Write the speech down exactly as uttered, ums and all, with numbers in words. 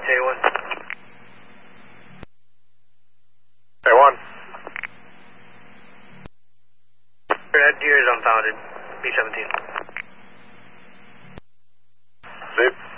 J one. J one. That deer is unfounded. B seventeen. Zip.